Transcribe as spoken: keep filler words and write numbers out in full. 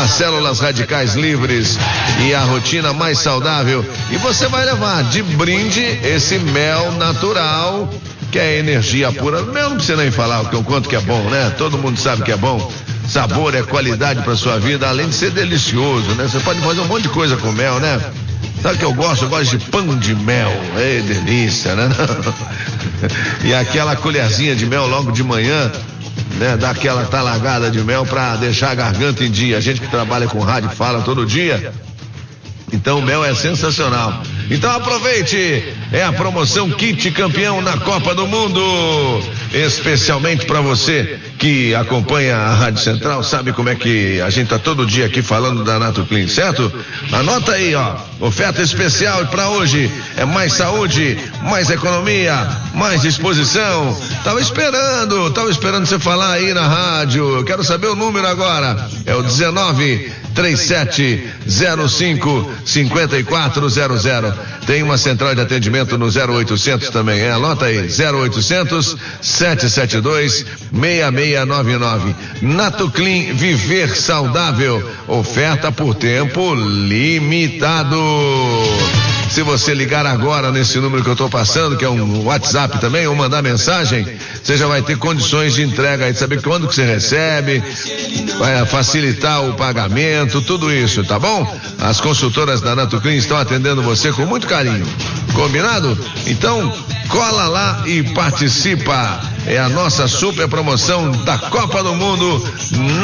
as células radicais livres e a rotina mais saudável. E você vai levar de brinde esse mel natural, que é energia pura. Mel não precisa nem falar o quanto que é bom, né? Todo mundo sabe que é bom. Sabor é qualidade para sua vida, além de ser delicioso, né? Você pode fazer um monte de coisa com mel, né? Sabe o que eu gosto? Eu gosto de pão de mel. É delícia, né? E aquela colherzinha de mel logo de manhã, né? Dá aquela talagada de mel para deixar a garganta em dia. A gente que trabalha com rádio fala todo dia. Então o mel é sensacional. Então aproveite, é a promoção Kit Campeão na Copa do Mundo, especialmente para você que acompanha a Rádio Central, sabe como é que a gente tá todo dia aqui falando da Natoclean, certo? Anota aí, ó, oferta especial para hoje, é mais saúde, mais economia, mais disposição. Tava esperando, tava esperando você falar aí na rádio. Eu quero saber o número agora, é o dezenove, trinta e sete, zero cinco, cinquenta e quatro zero zero. Tem uma central de atendimento no zero oitocentos também, é, anota aí, zero oitocentos, sete sete dois, seis seis nove nove. Natoclean, viver saudável, oferta por tempo limitado. Se você ligar agora nesse número que eu estou passando, que é um WhatsApp também, ou mandar mensagem, você já vai ter condições de entrega aí, de saber quando que você recebe, vai facilitar o pagamento, tudo isso, tá bom? As consultoras da Natoclean estão atendendo você com muito carinho. Combinado? Então, cola lá e participa. É a nossa super promoção da Copa do Mundo.